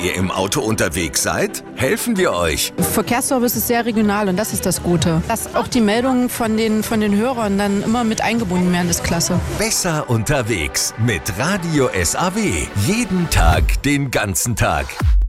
ihr im Auto unterwegs seid? Helfen wir euch. Verkehrsservice ist sehr regional und das ist das Gute. Dass auch die Meldungen von den Hörern dann immer mit eingebunden werden, ist klasse. Besser unterwegs mit Radio SAW. Jeden Tag, den ganzen Tag.